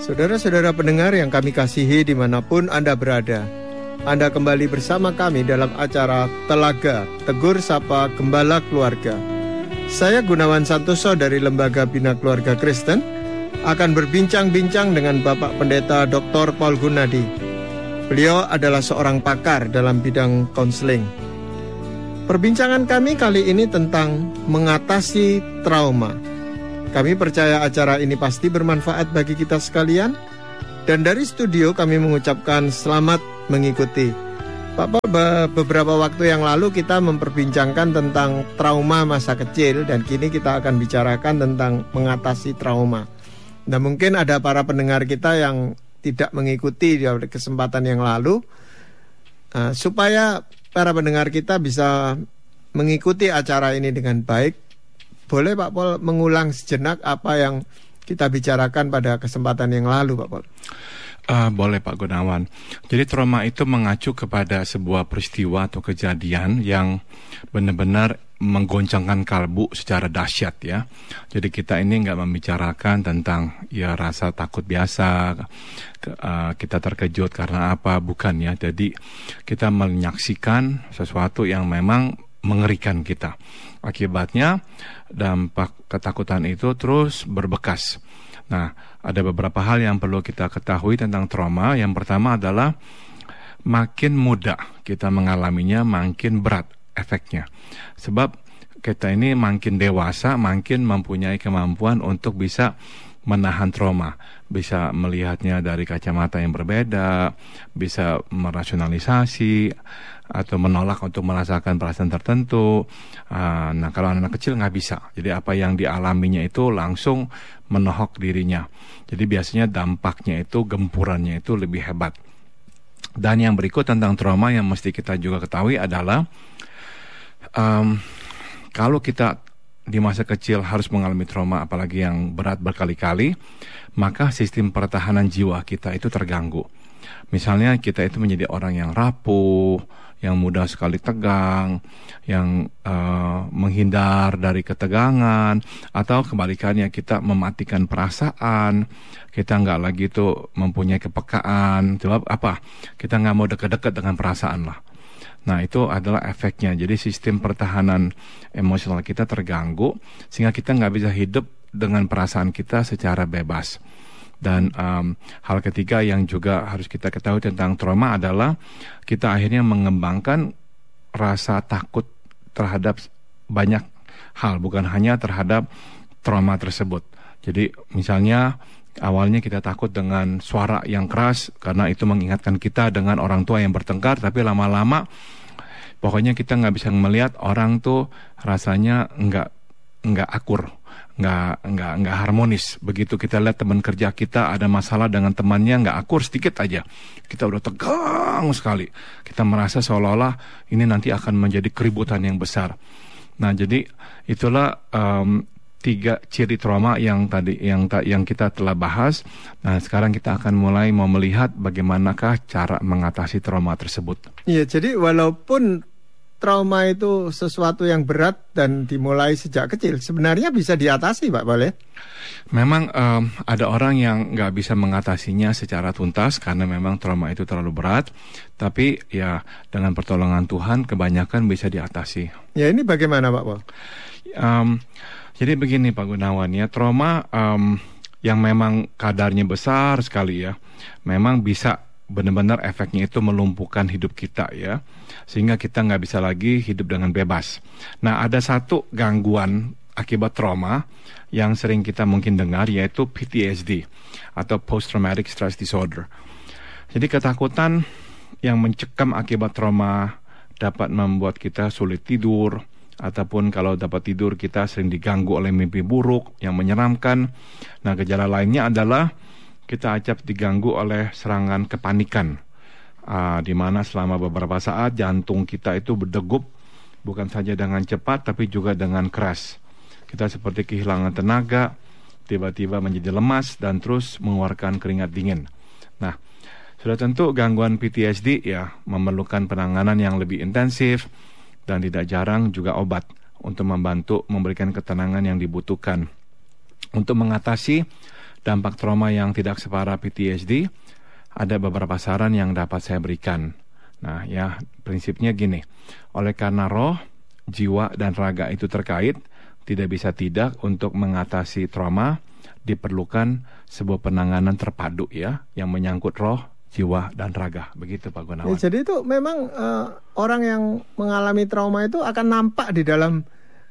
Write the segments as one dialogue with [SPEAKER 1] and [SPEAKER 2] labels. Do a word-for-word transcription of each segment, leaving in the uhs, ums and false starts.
[SPEAKER 1] Saudara-saudara pendengar yang kami kasihi dimanapun Anda berada, Anda kembali bersama kami dalam acara Telaga Tegur Sapa Gembala Keluarga. Saya Gunawan Santoso dari Lembaga Bina Keluarga Kristen akan berbincang-bincang dengan Bapak Pendeta Doktor Paul Gunadi. Beliau adalah seorang pakar dalam bidang konseling. Perbincangan kami kali ini tentang mengatasi trauma. Kami percaya acara ini pasti bermanfaat bagi kita sekalian. Dan dari studio kami mengucapkan selamat mengikuti. Bapak, beberapa waktu yang lalu kita memperbincangkan tentang trauma masa kecil. Dan kini kita akan bicarakan tentang mengatasi trauma. Nah, mungkin ada para pendengar kita yang tidak mengikuti di kesempatan yang lalu. uh, Supaya para pendengar kita bisa mengikuti acara ini dengan baik, boleh Pak Paul mengulang sejenak apa yang kita bicarakan pada kesempatan yang lalu, Pak Paul?
[SPEAKER 2] Uh, boleh Pak Gunawan. Jadi trauma itu mengacu kepada sebuah peristiwa atau kejadian yang benar-benar menggoncangkan kalbu secara dahsyat ya. Jadi kita ini nggak membicarakan tentang ya rasa takut biasa, uh, kita terkejut karena apa, bukan ya. Jadi kita menyaksikan sesuatu yang memang mengerikan kita. Akibatnya dampak ketakutan itu terus berbekas. Nah, ada beberapa hal yang perlu kita ketahui tentang trauma. Yang pertama adalah makin muda kita mengalaminya, makin berat efeknya. Sebab kita ini makin dewasa, makin mempunyai kemampuan untuk bisa menahan trauma, bisa melihatnya dari kacamata yang berbeda, bisa merasionalisasi atau menolak untuk merasakan perasaan tertentu. Nah, kalau anak kecil nggak bisa. Jadi apa yang dialaminya itu langsung menohok dirinya. Jadi biasanya dampaknya itu, gempurannya itu lebih hebat. Dan yang berikut tentang trauma yang mesti kita juga ketahui adalah um, kalau kita di masa kecil harus mengalami trauma, apalagi yang berat berkali-kali, maka sistem pertahanan jiwa kita itu terganggu. Misalnya kita itu menjadi orang yang rapuh, yang mudah sekali tegang, yang uh, menghindar dari ketegangan, atau kebalikannya kita mematikan perasaan, kita nggak lagi tuh mempunyai kepekaan. Sebab apa? Kita nggak mau dekat-dekat dengan perasaan lah. Nah, itu adalah efeknya. Jadi sistem pertahanan emosional kita terganggu, sehingga kita nggak bisa hidup dengan perasaan kita secara bebas. Dan um, hal ketiga yang juga harus kita ketahui tentang trauma adalah kita akhirnya mengembangkan rasa takut terhadap banyak hal, bukan hanya terhadap trauma tersebut. Jadi misalnya awalnya kita takut dengan suara yang keras karena itu mengingatkan kita dengan orang tua yang bertengkar, tapi lama-lama pokoknya kita nggak bisa melihat orang tuh rasanya nggak nggak akur, nggak nggak nggak harmonis. Begitu kita lihat teman kerja kita ada masalah dengan temannya nggak akur sedikit aja, kita udah tegang sekali. Kita merasa seolah-olah ini nanti akan menjadi keributan yang besar. Nah, jadi itulah um, tiga ciri trauma yang tadi yang yang kita telah bahas. Nah, sekarang kita akan mulai mau melihat bagaimanakah cara mengatasi trauma tersebut.
[SPEAKER 1] Iya, jadi walaupun trauma itu sesuatu yang berat dan dimulai sejak kecil, sebenarnya bisa diatasi, Pak Paul.
[SPEAKER 2] Memang um, ada orang yang nggak bisa mengatasinya secara tuntas karena memang trauma itu terlalu berat. Tapi ya dengan pertolongan Tuhan kebanyakan bisa diatasi.
[SPEAKER 1] Ya, ini bagaimana, Pak Paul?
[SPEAKER 2] Um, jadi begini Pak Gunawan ya, trauma um, yang memang kadarnya besar sekali ya, memang bisa benar-benar efeknya itu melumpuhkan hidup kita ya, sehingga kita nggak bisa lagi hidup dengan bebas. Nah, ada satu gangguan akibat trauma yang sering kita mungkin dengar, yaitu P T S D atau Post Traumatic Stress Disorder. Jadi ketakutan yang mencekam akibat trauma dapat membuat kita sulit tidur, ataupun kalau dapat tidur kita sering diganggu oleh mimpi buruk yang menyeramkan. Nah, gejala lainnya adalah kita acap diganggu oleh serangan kepanikan, uh, di mana selama beberapa saat jantung kita itu berdegup, bukan saja dengan cepat tapi juga dengan keras. Kita seperti kehilangan tenaga, tiba-tiba menjadi lemas dan terus mengeluarkan keringat dingin. Nah, sudah tentu gangguan P T S D ya memerlukan penanganan yang lebih intensif dan tidak jarang juga obat untuk membantu memberikan ketenangan yang dibutuhkan. Untuk mengatasi dampak trauma yang tidak separah P T S D, ada beberapa saran yang dapat saya berikan. Nah ya, prinsipnya gini, oleh karena roh, jiwa, dan raga itu terkait, tidak bisa tidak untuk mengatasi trauma, diperlukan sebuah penanganan terpadu ya, yang menyangkut roh, jiwa, dan raga. Begitu Pak Gunawan.
[SPEAKER 1] Ya, jadi itu memang uh, orang yang mengalami trauma itu akan nampak di dalam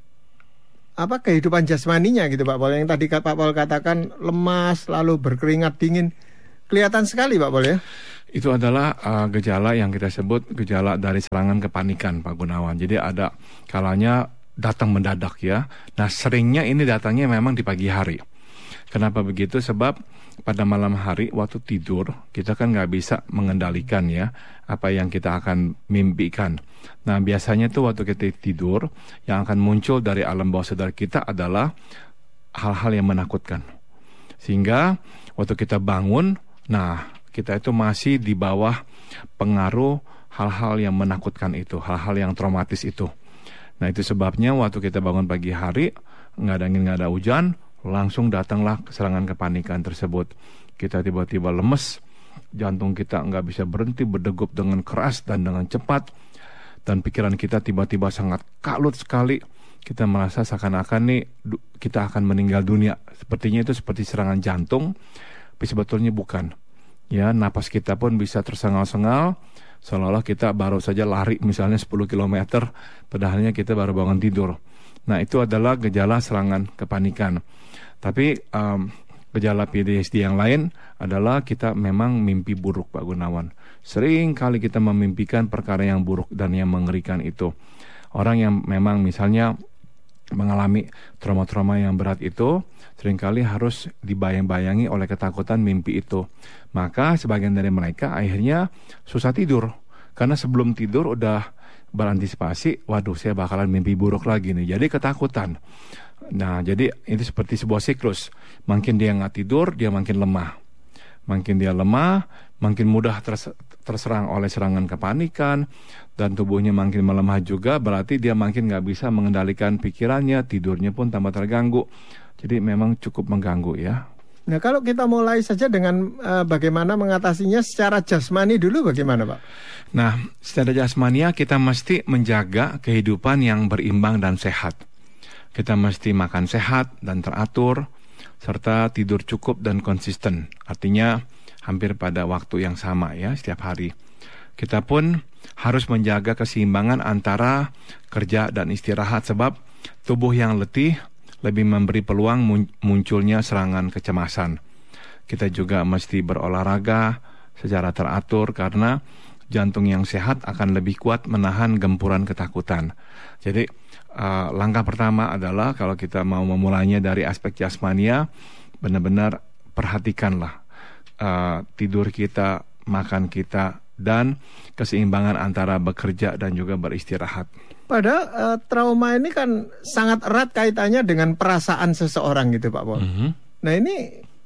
[SPEAKER 1] apa kehidupan jasmaninya gitu Pak Paul. Yang tadi Pak Paul katakan lemas, lalu berkeringat dingin. Kelihatan sekali Pak Paul ya.
[SPEAKER 2] Itu adalah uh, gejala yang kita sebut gejala dari serangan kepanikan Pak Gunawan. Jadi ada kalanya datang mendadak ya. Nah seringnya ini datangnya memang di pagi hari. Kenapa begitu? Sebab pada malam hari waktu tidur kita kan nggak bisa mengendalikan ya apa yang kita akan mimpikan. Nah biasanya tuh waktu kita tidur yang akan muncul dari alam bawah sadar kita adalah hal-hal yang menakutkan. Sehingga waktu kita bangun, nah kita itu masih di bawah pengaruh hal-hal yang menakutkan itu, hal-hal yang traumatis itu. Nah itu sebabnya waktu kita bangun pagi hari, nggak ada angin, nggak ada hujan, langsung datanglah serangan kepanikan tersebut. Kita tiba-tiba lemes, jantung kita nggak bisa berhenti berdegup dengan keras dan dengan cepat, dan pikiran kita tiba-tiba sangat kalut sekali. Kita merasa seakan-akan nih kita akan meninggal dunia. Sepertinya itu seperti serangan jantung, tapi sebetulnya bukan. Ya, napas kita pun bisa tersengal-sengal, seolah-olah kita baru saja lari misalnya sepuluh kilometer, padahalnya kita baru bangun tidur. Nah itu adalah gejala serangan kepanikan. Tapi um, gejala P T S D yang lain adalah kita memang mimpi buruk Pak Gunawan. Sering kali kita memimpikan perkara yang buruk dan yang mengerikan itu. Orang yang memang misalnya mengalami trauma-trauma yang berat itu seringkali harus dibayang-bayangi oleh ketakutan mimpi itu. Maka sebagian dari mereka akhirnya susah tidur. Karena sebelum tidur udah berantisipasi, waduh saya bakalan mimpi buruk lagi nih. Jadi ketakutan. Nah jadi itu seperti sebuah siklus. Makin dia nggak tidur, dia makin lemah. Makin dia lemah, makin mudah terse- terserang oleh serangan kepanikan, dan tubuhnya makin melemah juga, berarti dia makin nggak bisa mengendalikan pikirannya, tidurnya pun tambah terganggu. Jadi memang cukup mengganggu ya.
[SPEAKER 1] Nah kalau kita mulai saja dengan uh, bagaimana mengatasinya secara jasmani dulu, bagaimana Pak?
[SPEAKER 2] Nah secara jasmania kita mesti menjaga kehidupan yang berimbang dan sehat. Kita mesti makan sehat dan teratur, serta tidur cukup dan konsisten. Artinya hampir pada waktu yang sama ya setiap hari. Kita pun harus menjaga keseimbangan antara kerja dan istirahat, sebab tubuh yang letih lebih memberi peluang munculnya serangan kecemasan. Kita juga mesti berolahraga secara teratur karena jantung yang sehat akan lebih kuat menahan gempuran ketakutan. Jadi uh, langkah pertama adalah kalau kita mau memulainya dari aspek jasmania, benar-benar perhatikanlah uh, tidur kita, makan kita, dan keseimbangan antara bekerja dan juga beristirahat.
[SPEAKER 1] Padahal uh, trauma ini kan sangat erat kaitannya dengan perasaan seseorang gitu Pak Paul. Mm-hmm. Nah ini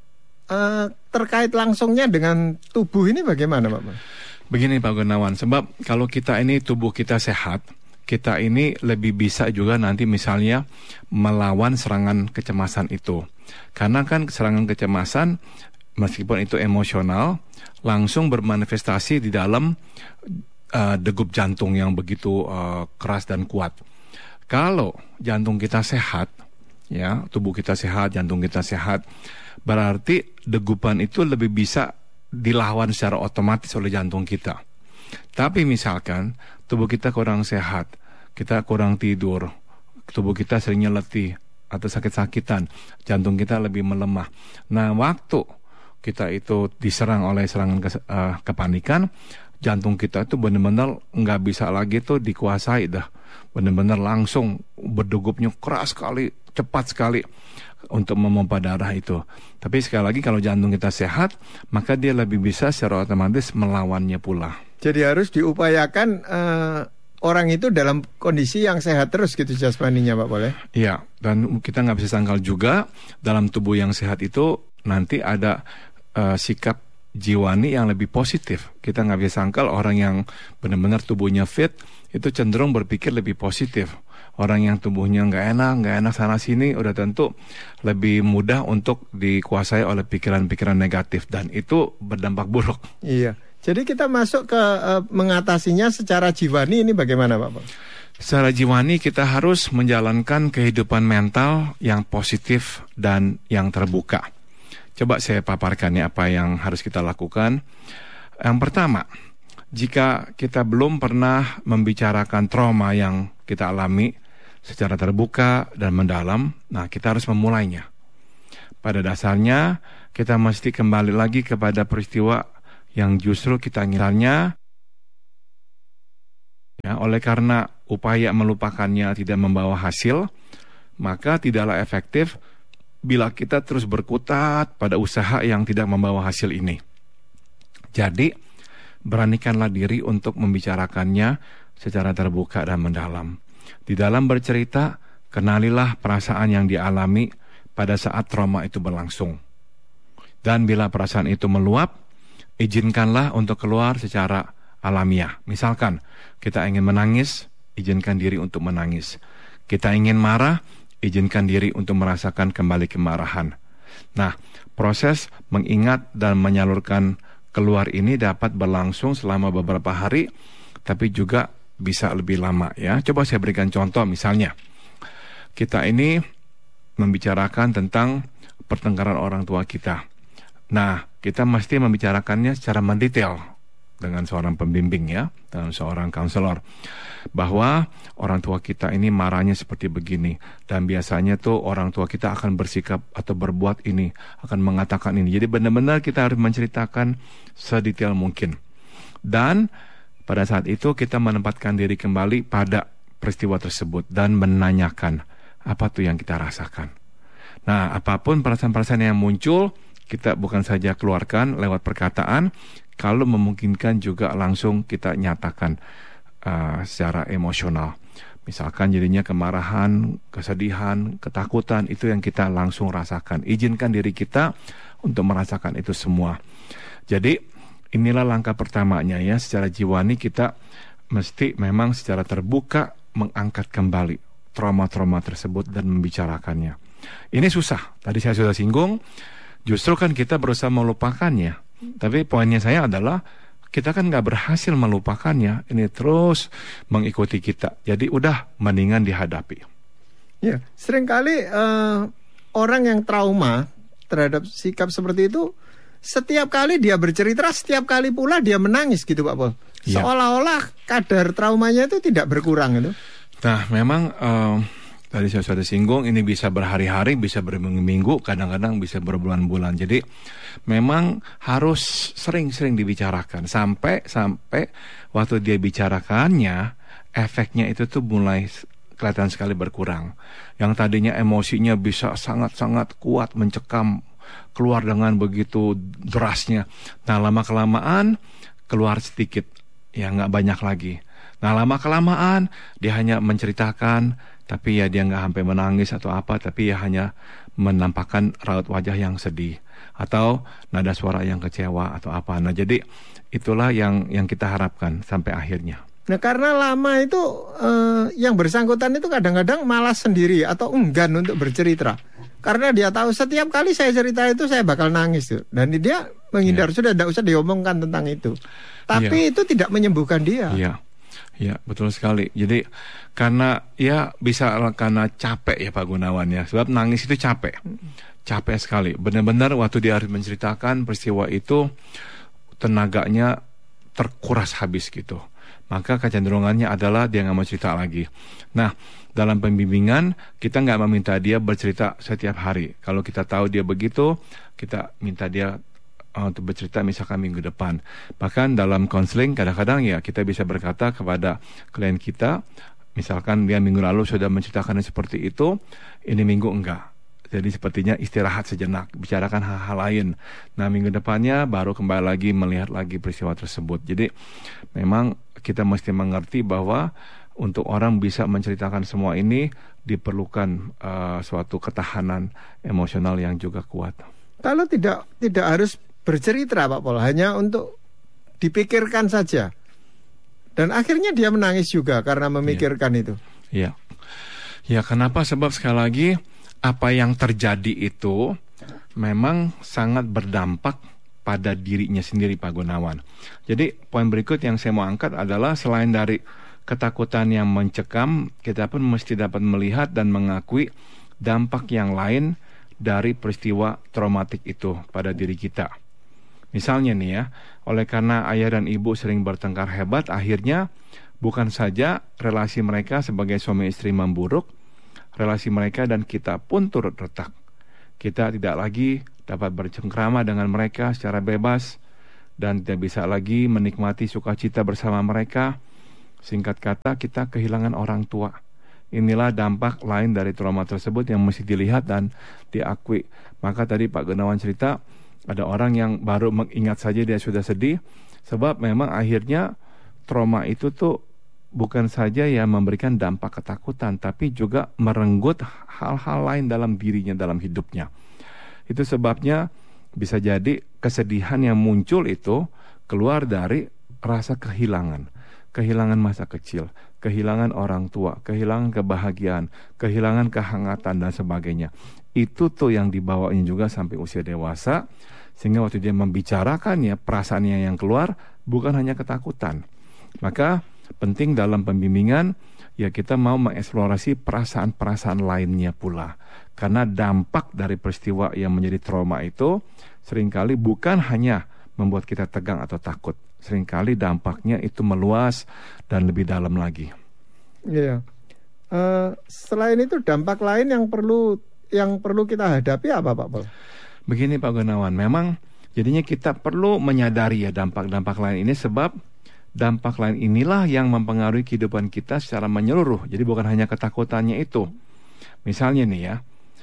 [SPEAKER 1] uh, terkait langsungnya dengan tubuh ini bagaimana Pak Paul?
[SPEAKER 2] Begini Pak Gunawan, sebab kalau kita ini tubuh kita sehat, kita ini lebih bisa juga nanti misalnya melawan serangan kecemasan itu. Karena kan serangan kecemasan meskipun itu emosional, langsung bermanifestasi di dalam Uh, degup jantung yang begitu uh, keras dan kuat. Kalau jantung kita sehat, ya tubuh kita sehat, jantung kita sehat, berarti degupan itu lebih bisa dilawan secara otomatis oleh jantung kita. Tapi misalkan tubuh kita kurang sehat, kita kurang tidur, tubuh kita seringnya letih atau sakit-sakitan, jantung kita lebih melemah. Nah waktu kita itu diserang oleh serangan ke, uh, kepanikan, jantung kita itu benar-benar nggak bisa lagi tuh dikuasai dah, benar-benar langsung berdegupnya keras sekali, cepat sekali untuk memompa darah itu. Tapi sekali lagi kalau jantung kita sehat, maka dia lebih bisa secara otomatis melawannya pula.
[SPEAKER 1] Jadi harus diupayakan uh, orang itu dalam kondisi yang sehat terus gitu jasmaninya Pak boleh?
[SPEAKER 2] Iya, dan kita nggak bisa sangkal juga dalam tubuh yang sehat itu nanti ada uh, sikap jiwani yang lebih positif. Kita nggak bisa sangkal orang yang benar-benar tubuhnya fit itu cenderung berpikir lebih positif. Orang yang tubuhnya nggak enak, nggak enak sana sini, udah tentu lebih mudah untuk dikuasai oleh pikiran-pikiran negatif dan itu berdampak buruk.
[SPEAKER 1] Iya. Jadi kita masuk ke uh, mengatasinya secara jiwani ini bagaimana Pak Pol?
[SPEAKER 2] Secara jiwani kita harus menjalankan kehidupan mental yang positif dan yang terbuka. Coba saya paparkan ya apa yang harus kita lakukan. Yang pertama, jika kita belum pernah membicarakan trauma yang kita alami secara terbuka dan mendalam, nah kita harus memulainya. Pada dasarnya kita mesti kembali lagi kepada peristiwa yang justru kita inginkannya. Ya, oleh karena upaya melupakannya tidak membawa hasil, maka tidaklah efektif bila kita terus berkutat pada usaha yang tidak membawa hasil ini. Jadi, beranikanlah diri untuk membicarakannya secara terbuka dan mendalam. Di dalam bercerita, kenalilah perasaan yang dialami pada saat trauma itu berlangsung. Dan bila perasaan itu meluap, izinkanlah untuk keluar secara alamiah. Misalkan, kita ingin menangis, izinkan diri untuk menangis. Kita ingin marah, izinkan diri untuk merasakan kembali kemarahan. Nah, proses mengingat dan menyalurkan keluar ini dapat berlangsung selama beberapa hari, tapi juga bisa lebih lama ya. Coba saya berikan contoh, misalnya kita ini membicarakan tentang pertengkaran orang tua kita. Nah, kita mesti membicarakannya secara mendetail dengan seorang pembimbing ya, dengan seorang konselor, bahwa orang tua kita ini marahnya seperti begini, dan biasanya tuh orang tua kita akan bersikap atau berbuat ini, akan mengatakan ini. Jadi benar-benar kita harus menceritakan sedetail mungkin. Dan pada saat itu kita menempatkan diri kembali pada peristiwa tersebut dan menanyakan apa tuh yang kita rasakan. Nah, apapun perasaan-perasaan yang muncul, kita bukan saja keluarkan lewat perkataan, kalau memungkinkan juga langsung kita nyatakan uh, secara emosional. Misalkan jadinya kemarahan, kesedihan, ketakutan, itu yang kita langsung rasakan. Izinkan diri kita untuk merasakan itu semua. Jadi inilah langkah pertamanya ya, secara jiwani kita mesti memang secara terbuka mengangkat kembali trauma-trauma tersebut dan membicarakannya. Ini susah, tadi saya sudah singgung, justru kan kita berusaha melupakannya. Tapi poinnya saya adalah kita kan gak berhasil melupakannya, ini terus mengikuti kita. Jadi udah mendingan dihadapi.
[SPEAKER 1] Ya, seringkali uh, orang yang trauma terhadap sikap seperti itu, setiap kali dia bercerita, setiap kali pula dia menangis gitu Pak Pol. Ya. Seolah-olah kadar traumanya itu tidak berkurang itu.
[SPEAKER 2] Nah, memang uh, tadi saya sudah singgung, ini bisa berhari-hari, bisa berminggu-minggu, kadang-kadang bisa berbulan-bulan. Jadi memang harus sering-sering dibicarakan sampai sampai waktu dia bicarakannya, efeknya itu tuh mulai kelihatan sekali berkurang. Yang tadinya emosinya bisa sangat-sangat kuat mencekam, keluar dengan begitu derasnya. Nah, lama-kelamaan keluar sedikit, ya nggak banyak lagi. Nah, lama-kelamaan dia hanya menceritakan, tapi ya dia nggak sampai menangis atau apa, tapi ya hanya menampakkan raut wajah yang sedih atau nada suara yang kecewa atau apa. Nah, jadi itulah yang yang kita harapkan sampai akhirnya.
[SPEAKER 1] Nah, karena lama itu eh, yang bersangkutan itu kadang-kadang malas sendiri atau enggan untuk bercerita. Karena dia tahu setiap kali saya cerita itu saya bakal nangis tuh. Dan dia menghindar, yeah. Sudah tidak usah diomongkan tentang itu. Tapi yeah. Itu tidak menyembuhkan dia.
[SPEAKER 2] Iya. Yeah. Ya, betul sekali. Jadi karena ya bisa karena capek ya Pak Gunawan ya. Sebab nangis itu capek. Capek sekali. Benar-benar waktu dia harus menceritakan peristiwa itu tenaganya terkuras habis gitu. Maka kecenderungannya adalah dia nggak mau cerita lagi. Nah, dalam pembimbingan kita nggak meminta dia bercerita setiap hari. Kalau kita tahu dia begitu, kita minta dia uh, untuk bercerita misalkan minggu depan. Bahkan dalam konseling kadang-kadang ya kita bisa berkata kepada klien kita, misalkan dia minggu lalu sudah menceritakan seperti itu, ini minggu enggak. Jadi sepertinya istirahat sejenak, bicarakan hal-hal lain. Nah, minggu depannya baru kembali lagi melihat lagi peristiwa tersebut. Jadi memang kita mesti mengerti bahwa untuk orang bisa menceritakan semua ini diperlukan uh, suatu ketahanan emosional yang juga kuat.
[SPEAKER 1] Kalau tidak tidak harus bercerita Pak Pol, hanya untuk dipikirkan saja. Dan akhirnya dia menangis juga karena memikirkan
[SPEAKER 2] ya.
[SPEAKER 1] itu.
[SPEAKER 2] Iya. Ya, kenapa? Sebab sekali lagi apa yang terjadi itu memang sangat berdampak pada dirinya sendiri, Pak Gunawan. Jadi poin berikut yang saya mau angkat adalah selain dari ketakutan yang mencekam, kita pun mesti dapat melihat dan mengakui dampak yang lain dari peristiwa traumatik itu pada diri kita. Misalnya nih ya, oleh karena ayah dan ibu sering bertengkar hebat, akhirnya bukan saja relasi mereka sebagai suami istri memburuk, relasi mereka dan kita pun turut retak. Kita tidak lagi dapat bercengkrama dengan mereka secara bebas dan tidak bisa lagi menikmati sukacita bersama mereka. Singkat kata, kita kehilangan orang tua. Inilah dampak lain dari trauma tersebut yang mesti dilihat dan diakui. Maka tadi Pak Gunawan cerita, ada orang yang baru mengingat saja dia sudah sedih, sebab memang akhirnya trauma itu tuh bukan saja ya memberikan dampak ketakutan, tapi juga merenggut hal-hal lain dalam dirinya, dalam hidupnya. Itu sebabnya bisa jadi kesedihan yang muncul itu keluar dari rasa kehilangan. Kehilangan masa kecil, kehilangan orang tua, kehilangan kebahagiaan, kehilangan kehangatan dan sebagainya. Itu tuh yang dibawanya juga sampai usia dewasa, sehingga waktu dia membicarakannya, perasaannya yang keluar bukan hanya ketakutan. Maka penting dalam pembimbingan ya kita mau mengeksplorasi perasaan-perasaan lainnya pula. Karena dampak dari peristiwa yang menjadi trauma itu seringkali bukan hanya membuat kita tegang atau takut. Seringkali dampaknya itu meluas dan lebih dalam lagi.
[SPEAKER 1] Iya. Uh, selain itu dampak lain yang perlu yang perlu kita hadapi apa, Pak Pol?
[SPEAKER 2] Begini Pak Gunawan, memang jadinya kita perlu menyadari ya dampak-dampak lain ini, sebab dampak lain inilah yang mempengaruhi kehidupan kita secara menyeluruh. Jadi bukan hanya ketakutannya itu. Misalnya nih ya,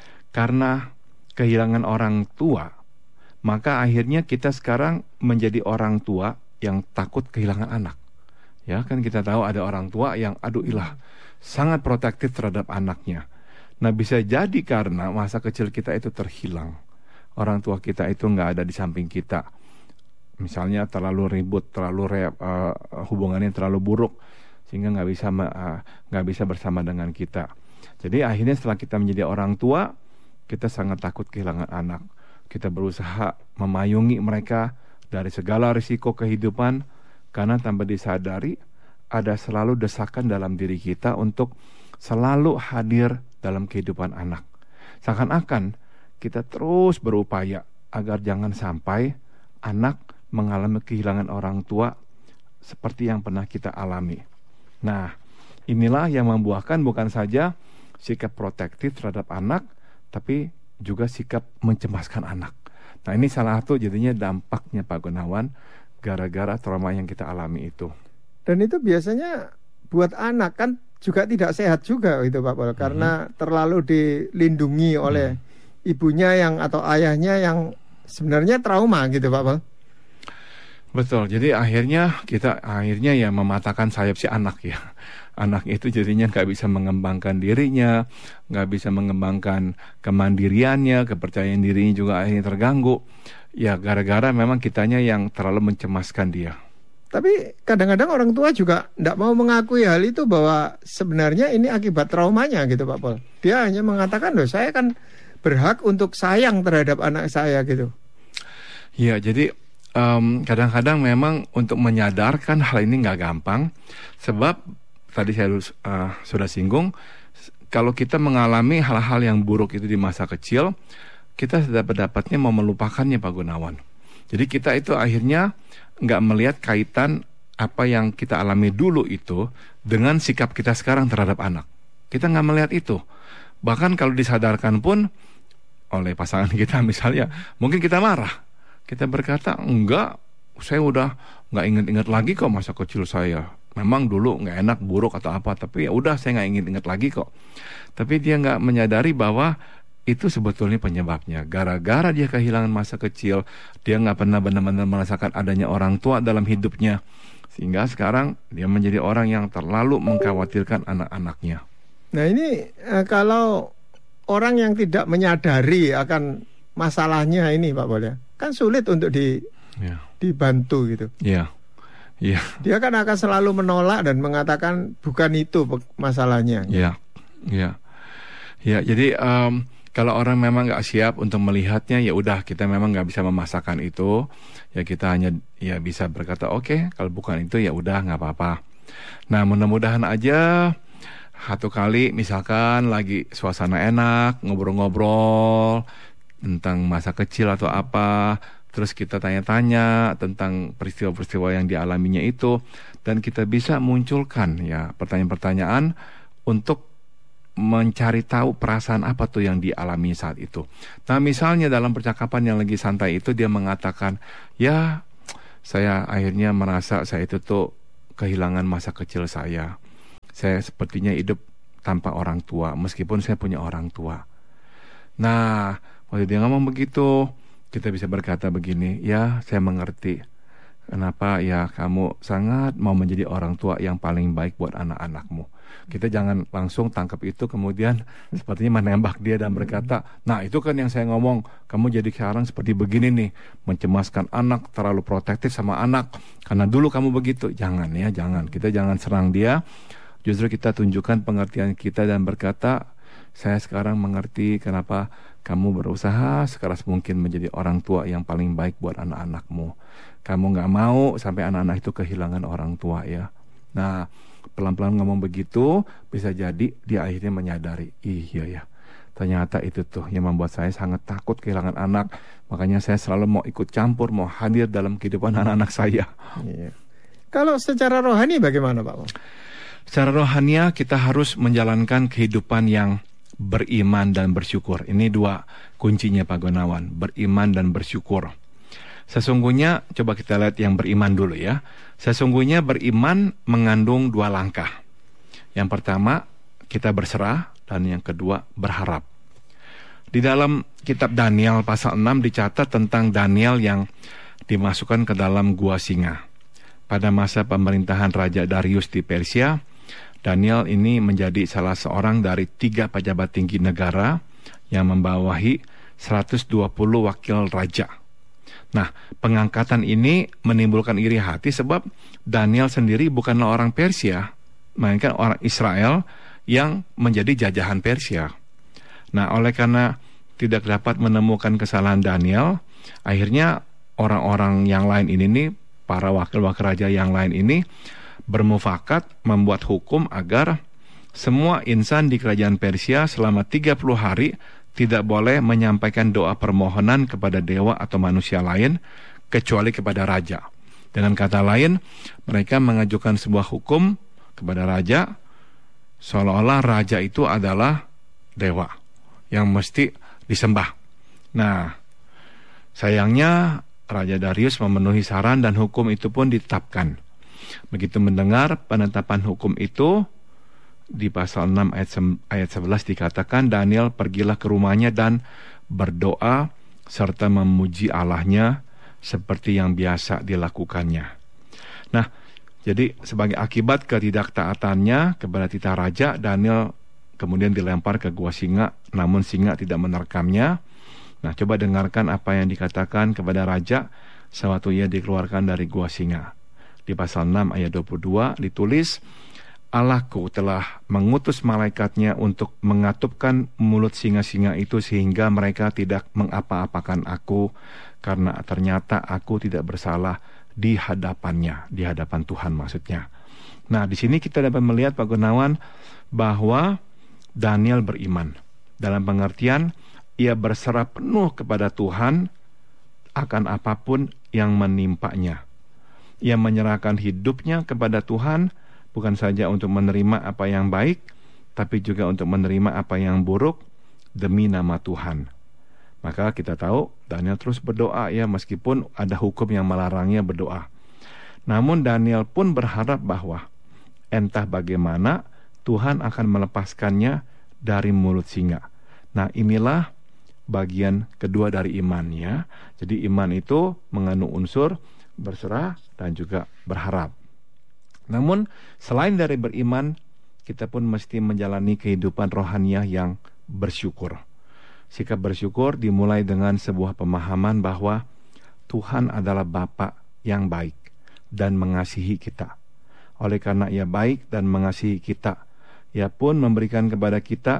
[SPEAKER 2] karena kehilangan orang tua, maka akhirnya kita sekarang menjadi orang tua yang takut kehilangan anak. Ya kan kita tahu ada orang tua yang aduh ilah sangat protektif terhadap anaknya. Nah bisa jadi karena masa kecil kita itu terhilang, orang tua kita itu nggak ada di samping kita. Misalnya terlalu ribut, terlalu re, uh, hubungannya terlalu buruk sehingga nggak bisa uh, nggak bisa bersama dengan kita. Jadi akhirnya setelah kita menjadi orang tua, kita sangat takut kehilangan anak. Kita berusaha memayungi mereka dari segala risiko kehidupan, karena tanpa disadari ada selalu desakan dalam diri kita untuk selalu hadir dalam kehidupan anak. Seakan-akan kita terus berupaya agar jangan sampai anak mengalami kehilangan orang tua seperti yang pernah kita alami. Nah, inilah yang membuahkan bukan saja sikap protektif terhadap anak, tapi juga sikap mencemaskan anak. Nah ini salah satu jadinya dampaknya Pak Gunawan gara-gara trauma yang kita alami itu. Dan itu biasanya buat anak kan juga tidak sehat juga itu Pak Pol, karena hmm. terlalu dilindungi oleh hmm. ibunya yang atau ayahnya yang sebenarnya trauma gitu Pak Pol. Betul, jadi akhirnya kita akhirnya ya mematahkan sayap si anak ya. Anak itu jadinya nggak bisa mengembangkan dirinya, nggak bisa mengembangkan kemandiriannya, kepercayaan dirinya juga akhirnya terganggu. Ya gara-gara memang kitanya yang terlalu mencemaskan dia. Tapi kadang-kadang orang tua juga nggak mau mengakui hal itu bahwa sebenarnya ini akibat traumanya gitu Pak Pol. Dia hanya mengatakan loh saya kan berhak untuk sayang terhadap anak saya gitu. Ya jadi um, kadang-kadang memang untuk menyadarkan hal ini nggak gampang, sebab tadi saya uh, sudah singgung, kalau kita mengalami hal-hal yang buruk itu di masa kecil, kita dapat-dapatnya mau melupakannya Pak Gunawan. Jadi kita itu akhirnya nggak melihat kaitan apa yang kita alami dulu itu dengan sikap kita sekarang terhadap anak. Kita nggak melihat itu. Bahkan kalau disadarkan pun oleh pasangan kita misalnya, mungkin kita marah. Kita berkata, enggak, saya udah nggak ingat-ingat lagi kok masa kecil saya. Memang dulu nggak enak, buruk atau apa, tapi ya udah saya nggak ingin ingat lagi kok. Tapi dia nggak menyadari bahwa itu sebetulnya penyebabnya. Gara-gara dia kehilangan masa kecil, dia nggak pernah benar-benar merasakan adanya orang tua dalam hidupnya, sehingga sekarang dia menjadi orang yang terlalu mengkhawatirkan anak-anaknya. Nah ini eh, kalau orang yang tidak menyadari akan masalahnya ini Pak Pol, kan sulit untuk di ya. dibantu gitu. Iya. Yeah. Dia kan akan selalu menolak dan mengatakan bukan itu masalahnya. Iya, yeah. iya. Yeah. Ya, jadi um, kalau orang memang nggak siap untuk melihatnya, ya udah kita memang nggak bisa memaksakan itu. Ya kita hanya ya bisa berkata oke, okay, kalau bukan itu ya udah nggak apa-apa. Nah mudah-mudahan aja satu kali misalkan lagi suasana enak, ngobrol-ngobrol tentang masa kecil atau apa, terus kita tanya-tanya tentang peristiwa-peristiwa yang dialaminya itu, dan kita bisa munculkan ya pertanyaan-pertanyaan untuk mencari tahu perasaan apa tuh yang dialami saat itu. Nah misalnya dalam percakapan yang lagi santai itu dia mengatakan, ya saya akhirnya merasa saya itu tuh kehilangan masa kecil saya. Saya sepertinya hidup tanpa orang tua, meskipun saya punya orang tua. Nah, waktu dia ngomong begitu, kita bisa berkata begini, ya saya mengerti. Kenapa ya kamu sangat mau menjadi orang tua yang paling baik buat anak-anakmu. Kita jangan langsung tangkap itu kemudian sepertinya menembak dia dan berkata, nah itu kan yang saya ngomong, kamu jadi sekarang seperti begini nih, mencemaskan anak, terlalu protektif sama anak, karena dulu kamu begitu. Jangan ya, jangan. Kita jangan serang dia. Justru kita tunjukkan pengertian kita dan berkata, saya sekarang mengerti kenapa kamu berusaha sekeras mungkin menjadi orang tua yang paling baik buat anak-anakmu. Kamu gak mau sampai anak-anak itu kehilangan orang tua ya. Nah, pelan-pelan ngomong begitu, bisa jadi dia akhirnya menyadari, iya ya, ternyata itu tuh yang membuat saya sangat takut kehilangan anak. Makanya saya selalu mau ikut campur, mau hadir dalam kehidupan anak-anak saya.
[SPEAKER 1] Iya. Kalau secara rohani bagaimana Pak?
[SPEAKER 2] Secara rohania kita harus menjalankan kehidupan yang beriman dan bersyukur. Ini dua kuncinya Pak Gunawan, beriman dan bersyukur. Sesungguhnya, coba kita lihat yang beriman dulu ya. Sesungguhnya beriman mengandung dua langkah. Yang pertama, kita berserah, dan yang kedua, berharap. Di dalam kitab Daniel pasal enam dicatat tentang Daniel yang dimasukkan ke dalam gua singa. Pada masa pemerintahan Raja Darius di Persia, Daniel ini menjadi salah seorang dari tiga pejabat tinggi negara yang membawahi seratus dua puluh wakil raja. Nah, pengangkatan ini menimbulkan iri hati sebab Daniel sendiri bukanlah orang Persia, melainkan orang Israel yang menjadi jajahan Persia. Nah, oleh karena tidak dapat menemukan kesalahan Daniel, akhirnya orang-orang yang lain ini nih, para wakil-wakil raja yang lain ini bermufakat membuat hukum agar semua insan di kerajaan Persia selama tiga puluh hari tidak boleh menyampaikan doa permohonan kepada dewa atau manusia lain kecuali kepada raja. Dengan kata lain, mereka mengajukan sebuah hukum kepada raja seolah-olah raja itu adalah dewa yang mesti disembah. Nah, sayangnya Raja Darius memenuhi saran dan hukum itu pun ditetapkan. Begitu mendengar penetapan hukum itu, di pasal enam ayat sebelas dikatakan, Daniel pergilah ke rumahnya dan berdoa serta memuji Allahnya seperti yang biasa dilakukannya. Nah, jadi sebagai akibat ketidaktaatannya kepada titah raja, Daniel kemudian dilempar ke gua singa, namun singa tidak menerkamnya. Nah, coba dengarkan apa yang dikatakan kepada raja sewaktu ia dikeluarkan dari gua singa. Di pasal enam ayat dua puluh dua ditulis, Allahku telah mengutus malaikatnya untuk mengatupkan mulut singa-singa itu sehingga mereka tidak mengapa-apakan aku, karena ternyata aku tidak bersalah di hadapannya, di hadapan Tuhan maksudnya. Nah, di sini kita dapat melihat Pak Gunawan bahwa Daniel beriman. Dalam pengertian, ia berserah penuh kepada Tuhan akan apapun yang menimpanya. Ia menyerahkan hidupnya kepada Tuhan, bukan saja untuk menerima apa yang baik, tapi juga untuk menerima apa yang buruk demi nama Tuhan. Maka kita tahu Daniel terus berdoa ya, meskipun ada hukum yang melarangnya berdoa. Namun Daniel pun berharap bahwa entah bagaimana Tuhan akan melepaskannya dari mulut singa. Nah, inilah bagian kedua dari iman ya. Jadi iman itu mengandung unsur berserah dan juga berharap. Namun selain dari beriman, kita pun mesti menjalani kehidupan rohaniah yang bersyukur. Sikap bersyukur dimulai dengan sebuah pemahaman bahwa Tuhan adalah Bapa yang baik dan mengasihi kita. Oleh karena Ia baik dan mengasihi kita, Ia pun memberikan kepada kita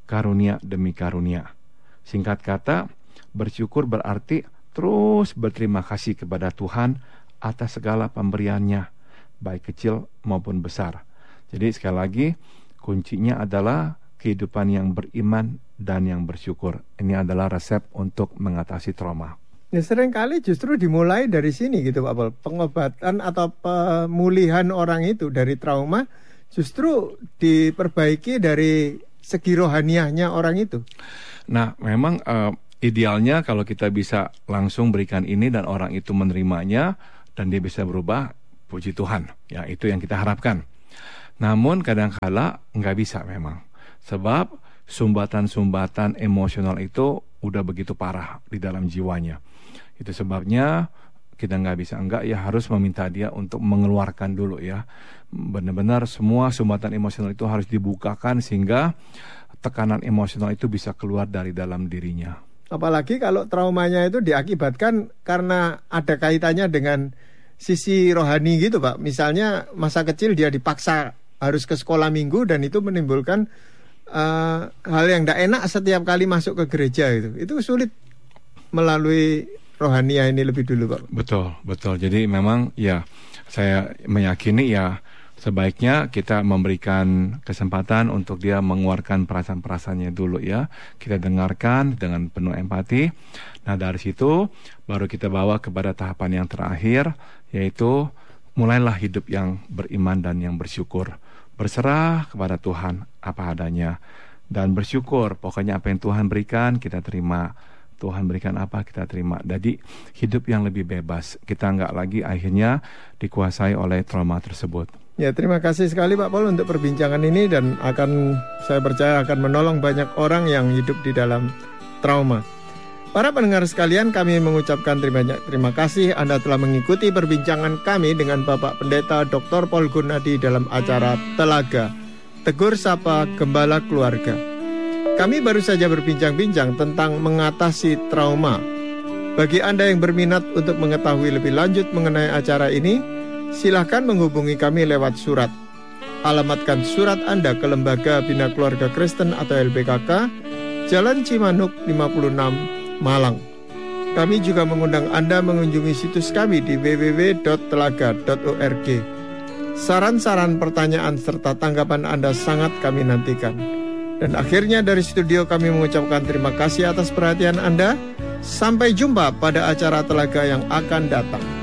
[SPEAKER 2] karunia demi karunia. Singkat kata, bersyukur berarti terus berterima kasih kepada Tuhan atas segala pemberiannya, baik kecil maupun besar. Jadi sekali lagi, kuncinya adalah kehidupan yang beriman dan yang bersyukur. Ini adalah resep untuk mengatasi trauma.
[SPEAKER 1] Ya, seringkali justru dimulai dari sini gitu Pak Paul. Pengobatan atau pemulihan orang itu dari trauma justru diperbaiki dari segi rohaniahnya orang itu.
[SPEAKER 2] Nah, memang uh, idealnya kalau kita bisa langsung berikan ini dan orang itu menerimanya dan dia bisa berubah, puji Tuhan. Ya, itu yang kita harapkan. Namun kadang-kala nggak bisa memang. Sebab sumbatan-sumbatan emosional itu udah begitu parah di dalam jiwanya. Itu sebabnya kita nggak bisa enggak ya harus meminta dia untuk mengeluarkan dulu ya. Benar-benar semua sumbatan emosional itu harus dibukakan sehingga tekanan emosional itu bisa keluar dari dalam dirinya.
[SPEAKER 1] Apalagi kalau traumanya itu diakibatkan karena ada kaitannya dengan sisi rohani gitu Pak. Misalnya masa kecil dia dipaksa harus ke sekolah minggu dan itu menimbulkan uh, hal yang tidak enak setiap kali masuk ke gereja itu. Itu sulit melalui rohania ini lebih dulu Pak.
[SPEAKER 2] Betul, betul. Jadi memang ya saya meyakini ya sebaiknya kita memberikan kesempatan untuk dia mengeluarkan perasaan-perasaannya dulu ya. Kita dengarkan dengan penuh empati. Nah dari situ baru kita bawa kepada tahapan yang terakhir, yaitu mulailah hidup yang beriman dan yang bersyukur. Berserah kepada Tuhan apa adanya. Dan bersyukur, pokoknya apa yang Tuhan berikan kita terima. Tuhan berikan apa kita terima. Jadi hidup yang lebih bebas. Kita nggak lagi akhirnya dikuasai oleh trauma tersebut.
[SPEAKER 1] Ya, terima kasih sekali Pak Paul untuk perbincangan ini dan akan saya percaya akan menolong banyak orang yang hidup di dalam trauma. Para pendengar sekalian, kami mengucapkan terima, terima kasih Anda telah mengikuti perbincangan kami dengan Bapak Pendeta Doktor Paul Gunadi dalam acara Telaga, Tegur Sapa Gembala Keluarga. Kami baru saja berbincang-bincang tentang mengatasi trauma. Bagi Anda yang berminat untuk mengetahui lebih lanjut mengenai acara ini, silakan menghubungi kami lewat surat. Alamatkan surat Anda ke Lembaga Bina Keluarga Kristen atau L B K K, Jalan Cimanuk lima puluh enam, Malang. Kami juga mengundang Anda mengunjungi situs kami di w w w titik telaga titik org. Saran-saran, pertanyaan, serta tanggapan Anda sangat kami nantikan. Dan akhirnya dari studio kami mengucapkan terima kasih atas perhatian Anda. Sampai jumpa pada acara Telaga yang akan datang.